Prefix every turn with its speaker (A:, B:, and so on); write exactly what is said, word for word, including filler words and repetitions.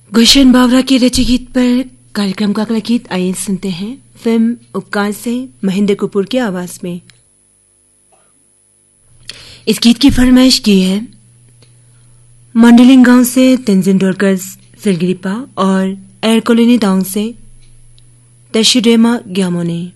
A: गुलशन बावरा की रची गीत पर कार्यक्रम का अगला गीत आइए सुनते हैं फिल्म उपकार से महेंद्र कपूर की आवाज में। इस गीत की फरमाइश की है मंडलिंग गांव से तेंजिन डोरकर फिलगिरिपा और एयर कॉलोनी दांग से तशुडेमा ग्यामो ने।